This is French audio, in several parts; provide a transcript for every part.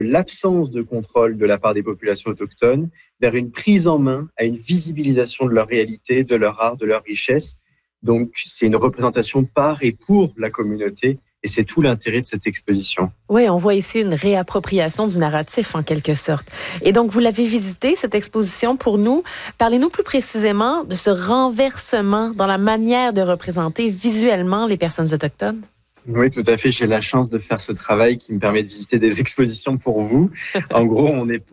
l'absence de contrôle de la part des populations autochtones vers une prise en main, à une visibilisation de leur réalité, de leur art, de leur richesse. Donc, c'est une représentation par et pour la communauté. Et c'est tout l'intérêt de cette exposition. Oui, on voit ici une réappropriation du narratif, en quelque sorte. Et donc, vous l'avez visité, cette exposition, pour nous. Parlez-nous plus précisément de ce renversement dans la manière de représenter visuellement les personnes autochtones. Oui, tout à fait. J'ai la chance de faire ce travail qui me permet de visiter des expositions pour vous. En gros,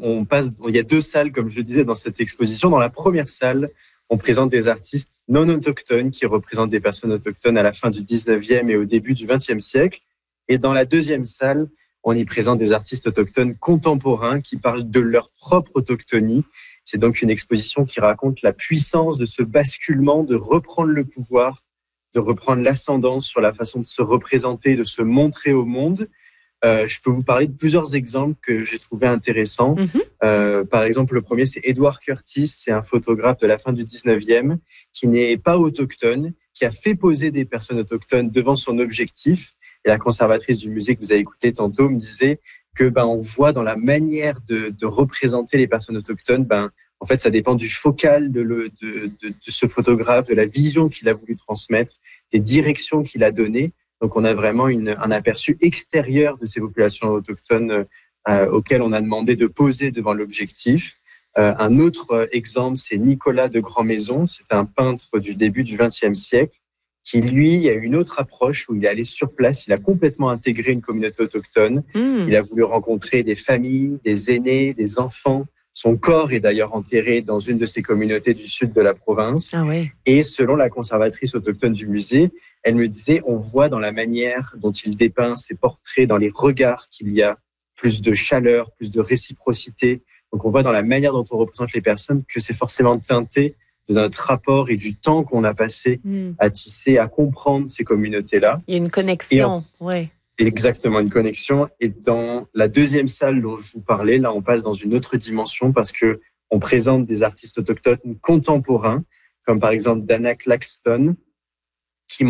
il y a 2 salles, comme je le disais, dans cette exposition. Dans la première salle, on présente des artistes non autochtones qui représentent des personnes autochtones à la fin du 19e et au début du 20e siècle. Et dans la deuxième salle, on y présente des artistes autochtones contemporains qui parlent de leur propre autochtonie. C'est donc une exposition qui raconte la puissance de ce basculement, de reprendre le pouvoir, de reprendre l'ascendance sur la façon de se représenter, de se montrer au monde. Je peux vous parler de plusieurs exemples que j'ai trouvés intéressants. Par exemple, le premier, c'est Edward Curtis. C'est un photographe de la fin du 19e qui n'est pas autochtone, qui a fait poser des personnes autochtones devant son objectif. Et la conservatrice du musée que vous avez écouté tantôt me disait que on voit dans la manière de représenter les personnes autochtones, en fait, ça dépend du focal de ce photographe, de la vision qu'il a voulu transmettre, des directions qu'il a données. Donc, on a vraiment un aperçu extérieur de ces populations autochtones auxquelles on a demandé de poser devant l'objectif. Un autre exemple, c'est Nicolas de Grandmaison. C'est un peintre du début du XXe siècle qui, lui, a une autre approche où il est allé sur place. Il a complètement intégré une communauté autochtone. Il a voulu rencontrer des familles, des aînés, des enfants. Son corps est d'ailleurs enterré dans une de ces communautés du sud de la province. Ah oui. Et selon la conservatrice autochtone du musée, elle me disait, on voit dans la manière dont il dépeint ses portraits, dans les regards qu'il y a plus de chaleur, plus de réciprocité. Donc on voit dans la manière dont on représente les personnes que c'est forcément teinté de notre rapport et du temps qu'on a passé à tisser, à comprendre ces communautés-là. Il y a une connexion, oui. Exactement, une connexion. Et dans la deuxième salle dont je vous parlais, là, on passe dans une autre dimension parce que on présente des artistes autochtones contemporains, comme par exemple Dana Claxton, qui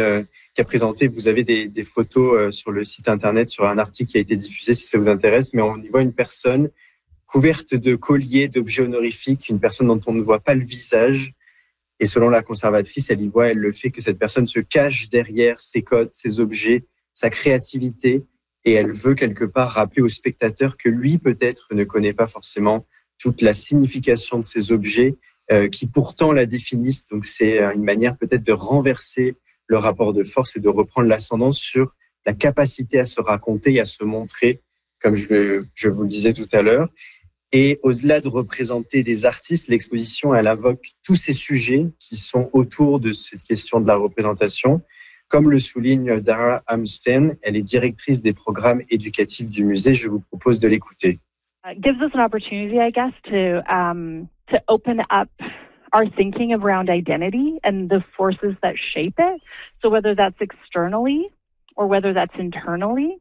a présenté, vous avez des photos sur le site internet, sur un article qui a été diffusé si ça vous intéresse, mais on y voit une personne couverte de colliers, d'objets honorifiques, une personne dont on ne voit pas le visage. Et selon la conservatrice, elle le fait que cette personne se cache derrière ses codes, ses objets, sa créativité, et elle veut quelque part rappeler au spectateur que lui, peut-être, ne connaît pas forcément toute la signification de ces objets qui pourtant la définissent. Donc, c'est une manière peut-être de renverser le rapport de force et de reprendre l'ascendance sur la capacité à se raconter et à se montrer, comme je vous le disais tout à l'heure. Et au-delà de représenter des artistes, l'exposition, elle invoque tous ces sujets qui sont autour de cette question de la représentation. Comme le souligne Dara Amstein, elle est directrice des programmes éducatifs du musée. Je vous propose de l'écouter. Gives us an opportunity, I guess, to open up our thinking around identity and the forces that shape it. So whether that's externally or whether that's internally,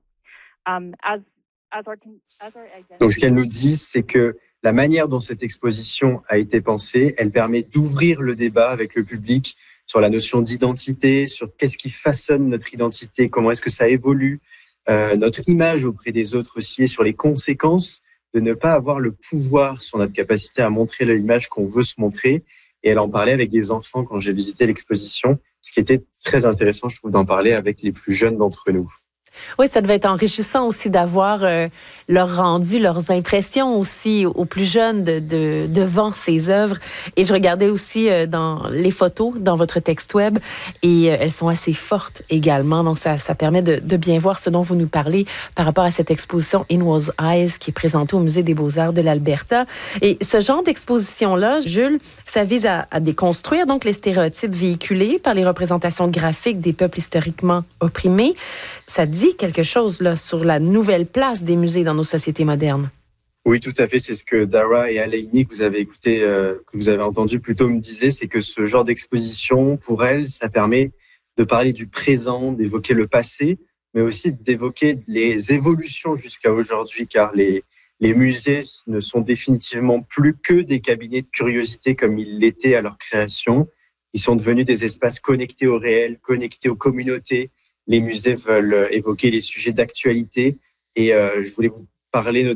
Donc, ce qu'elle nous dit, c'est que la manière dont cette exposition a été pensée, elle permet d'ouvrir le débat avec le public sur la notion d'identité, sur qu'est-ce qui façonne notre identité, comment est-ce que ça évolue, notre image auprès des autres aussi, et sur les conséquences de ne pas avoir le pouvoir sur notre capacité à montrer l'image qu'on veut se montrer. Et elle en parlait avec des enfants quand j'ai visité l'exposition, ce qui était très intéressant, je trouve, d'en parler avec les plus jeunes d'entre nous. Oui, ça devait être enrichissant aussi d'avoir leur rendu, leurs impressions aussi aux plus jeunes devant ces œuvres. Et je regardais aussi dans les photos dans votre texte web et elles sont assez fortes également. Donc, ça permet de bien voir ce dont vous nous parlez par rapport à cette exposition In Was Eyes qui est présentée au Musée des Beaux-Arts de l'Alberta. Et ce genre d'exposition-là, Jules, ça vise à déconstruire donc les stéréotypes véhiculés par les représentations graphiques des peuples historiquement opprimés. Ça dit quelque chose là sur la nouvelle place des musées dans nos sociétés modernes. Oui, tout à fait. C'est ce que Dara et Alaini, que vous avez écouté, que vous avez entendu plus tôt, me disaient, c'est que ce genre d'exposition, pour elles, ça permet de parler du présent, d'évoquer le passé, mais aussi d'évoquer les évolutions jusqu'à aujourd'hui, car les musées ne sont définitivement plus que des cabinets de curiosité comme ils l'étaient à leur création. Ils sont devenus des espaces connectés au réel, connectés aux communautés. Les musées veulent évoquer les sujets d'actualité et je voulais vous parler notamment